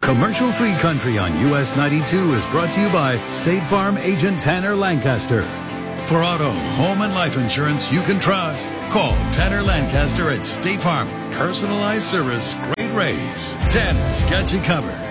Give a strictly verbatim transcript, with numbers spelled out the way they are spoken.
Commercial-free country on U S ninety-two is brought to you by State Farm agent Tanner Lancaster. For auto, home, and life insurance you can trust, call Tanner Lancaster at State Farm. Personalized service, great rates. Tanner's got you covered.